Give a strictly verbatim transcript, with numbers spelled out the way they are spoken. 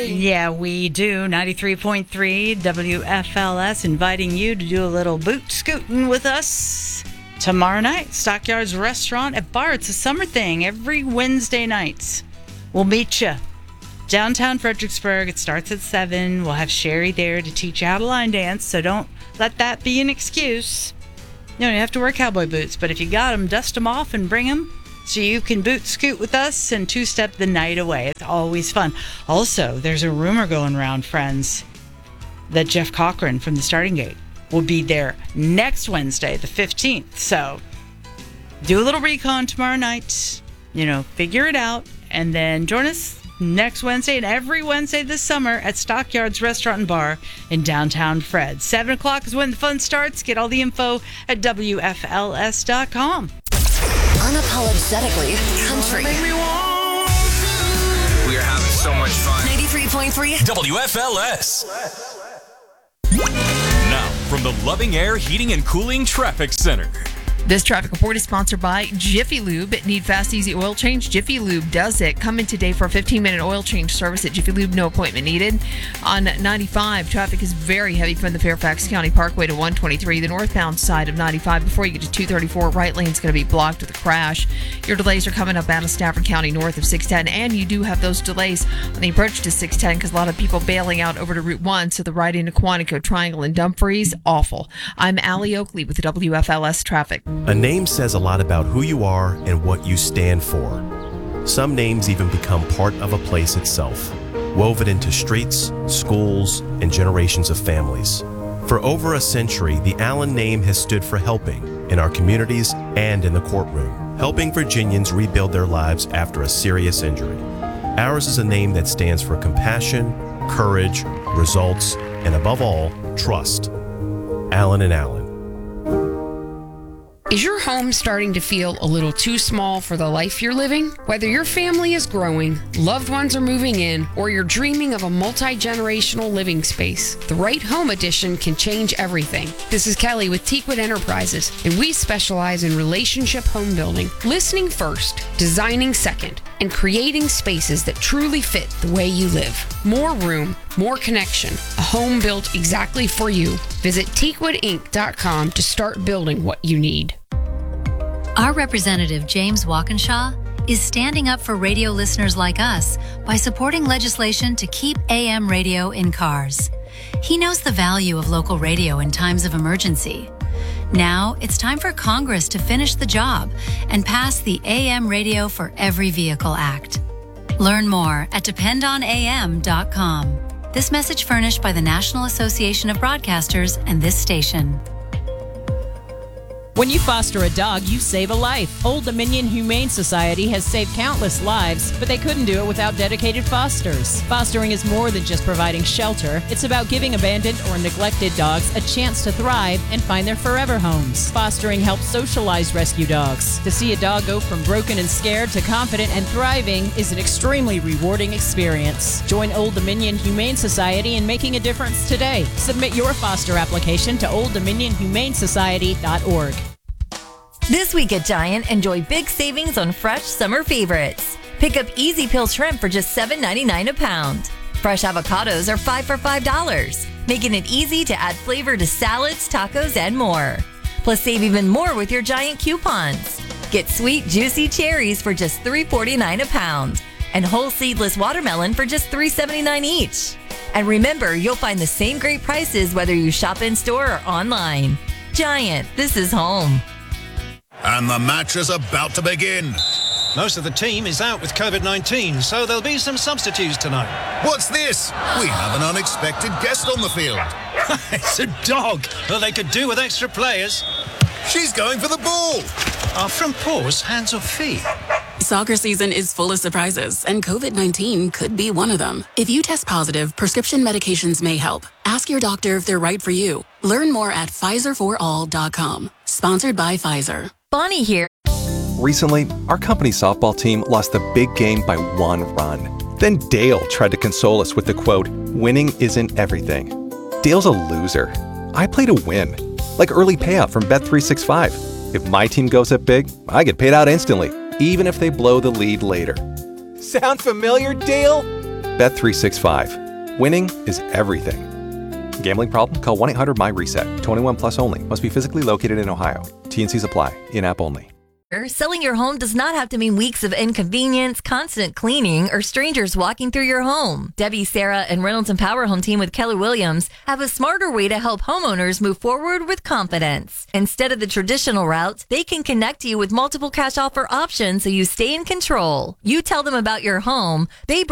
Yeah, we do. ninety-three point three W F L S, inviting you to do a little boot scooting with us tomorrow night. Stockyards Restaurant at Bar. It's a summer thing every Wednesday nights. We'll meet you downtown Fredericksburg. It starts at seven. We'll have Sherry there to teach you how to line dance, so don't let that be an excuse. You don't have to wear cowboy boots, but if you got them, dust them off and bring them so you can boot scoot with us and two-step the night away. It's always fun. Also, there's a rumor going around, friends, that Jeff Cochran from the Starting Gate will be there next Wednesday, the fifteenth. So do a little recon tomorrow night, you know, figure it out, and then join us next Wednesday and every Wednesday this summer at Stockyards Restaurant and Bar in downtown Fred. seven o'clock is when the fun starts. Get all the info at W F L S dot com. Unapologetically country. We are having so much fun. ninety-three point three W F L S. Now, from the Loving Air Heating and Cooling Traffic Center. This traffic report is sponsored by Jiffy Lube. Need fast, easy oil change? Jiffy Lube does it. Come in today for a fifteen-minute oil change service at Jiffy Lube. No appointment needed. On ninety-five, traffic is very heavy from the Fairfax County Parkway to one twenty-three, the northbound side of ninety-five. Before you get to two thirty-four, right lane's going to be blocked with a crash. Your delays are coming up out of Stafford County north of six ten, and you do have those delays on the approach to six ten because a lot of people bailing out over to Route one, so the ride into Quantico, Triangle, and Dumfries, awful. I'm Allie Oakley with the W F L S Traffic. A name says a lot about who you are and what you stand for. Some names even become part of a place itself, woven into streets, schools, and generations of families. For over a century, the Allen name has stood for helping in our communities and in the courtroom, helping Virginians rebuild their lives after a serious injury. Ours is a name that stands for compassion, courage, results, and above all, trust. Allen and Allen. Is your home starting to feel a little too small for the life you're living? Whether your family is growing, loved ones are moving in, or you're dreaming of a multi-generational living space, the right home addition can change everything. This is Kelly with Teakwood Enterprises, and we specialize in relationship home building, listening first, designing second, and creating spaces that truly fit the way you live. More room, more connection, a home built exactly for you. Visit teakwood inc dot com to start building what you need. Our representative, James Walkinshaw, is standing up for radio listeners like us by supporting legislation to keep A M radio in cars. He knows the value of local radio in times of emergency. Now, it's time for Congress to finish the job and pass the A M Radio for Every Vehicle Act. Learn more at depend on A M dot com. This message furnished by the National Association of Broadcasters and this station. When you foster a dog, you save a life. Old Dominion Humane Society has saved countless lives, but they couldn't do it without dedicated fosters. Fostering is more than just providing shelter. It's about giving abandoned or neglected dogs a chance to thrive and find their forever homes. Fostering helps socialize rescue dogs. To see a dog go from broken and scared to confident and thriving is an extremely rewarding experience. Join Old Dominion Humane Society in making a difference today. Submit your foster application to old dominion humane society dot org. This week at Giant, enjoy big savings on fresh summer favorites. Pick up Easy Pill Shrimp for just seven ninety-nine a pound. Fresh avocados are five for five dollars, making it easy to add flavor to salads, tacos, and more. Plus, save even more with your Giant coupons. Get sweet, juicy cherries for just three forty-nine a pound, and whole seedless watermelon for just three seventy-nine each. And remember, you'll find the same great prices whether you shop in store or online. Giant, this is home. And the match is about to begin. Most of the team is out with covid nineteen, so there'll be some substitutes tonight. What's this? We have an unexpected guest on the field. It's a dog. Well, they could do with extra players. She's going for the ball. Are front paws hands or feet? Soccer season is full of surprises, and covid nineteen could be one of them. If you test positive, prescription medications may help. Ask your doctor if they're right for you. Learn more at Pfizer for all dot com. Sponsored by Pfizer. Bonnie here. Recently, our company softball team lost the big game by one run. Then Dale tried to console us with the quote, "Winning isn't everything." Dale's a loser. I play to win. Like early payout from Bet three sixty-five. If my team goes up big, I get paid out instantly, even if they blow the lead later. Sound familiar, Dale? Bet three sixty-five. Winning is everything. Gambling problem? Call one eight hundred my reset. twenty-one plus only. Must be physically located in Ohio. T N Cs apply. In-app only. Selling your home does not have to mean weeks of inconvenience, constant cleaning, or strangers walking through your home. Debbie, Sarah, and Reynolds and Power Home Team with Keller Williams have a smarter way to help homeowners move forward with confidence. Instead of the traditional route, they can connect you with multiple cash offer options so you stay in control. You tell them about your home, they